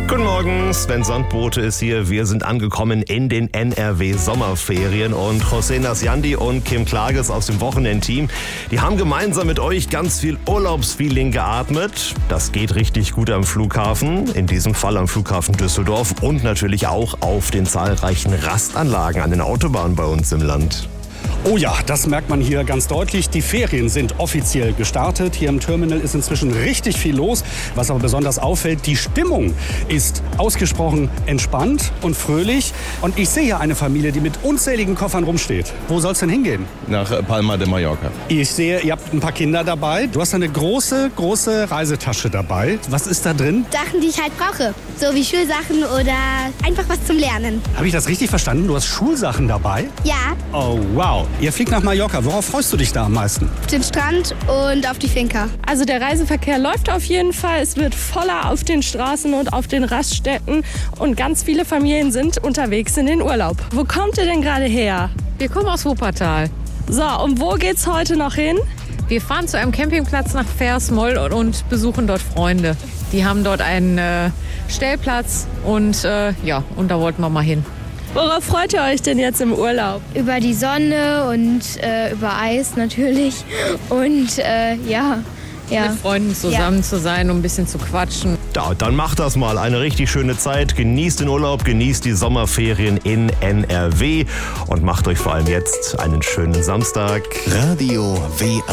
Guten Morgen, Sven Sandbote ist hier. Wir sind angekommen in den NRW-Sommerferien und José Nasjandi und Kim Klages aus dem Wochenendteam, die haben gemeinsam mit euch ganz viel Urlaubsfeeling geatmet. Das geht richtig gut am Flughafen, in diesem Fall am Flughafen Düsseldorf und natürlich auch auf den zahlreichen Rastanlagen an den Autobahnen bei uns im Land. Oh ja, das merkt man hier ganz deutlich. Die Ferien sind offiziell gestartet. Hier im Terminal ist inzwischen richtig viel los. Was aber besonders auffällt, die Stimmung ist ausgesprochen entspannt und fröhlich. Und ich sehe hier eine Familie, die mit unzähligen Koffern rumsteht. Wo soll es denn hingehen? Nach Palma de Mallorca. Ich sehe, ihr habt ein paar Kinder dabei. Du hast eine große Reisetasche dabei. Was ist da drin? Sachen, die ich halt brauche. So wie Schulsachen oder einfach was zum Lernen. Habe ich das richtig verstanden? Du hast Schulsachen dabei? Ja, Oh, wow. Ihr fliegt nach Mallorca. Worauf freust du dich da am meisten? auf den Strand und auf die Finca. Also der Reiseverkehr läuft auf jeden Fall. Es wird voller auf den Straßen und auf den Raststätten. Und ganz viele Familien sind unterwegs in den Urlaub. Wo kommt ihr denn gerade her? Wir kommen aus Wuppertal. So, und wo geht's heute noch hin? Wir fahren zu einem Campingplatz nach Versmold und besuchen dort Freunde. Die haben dort einen Stellplatz und und da wollten wir mal hin. Worauf freut ihr euch denn jetzt im Urlaub? Über die Sonne und über Eis natürlich. Und Mit Freunden zusammen zu sein, um ein bisschen zu quatschen. Ja, dann macht das mal. Eine richtig schöne Zeit. Genießt den Urlaub, genießt die Sommerferien in NRW und macht euch vor allem jetzt einen schönen Samstag. Radio WA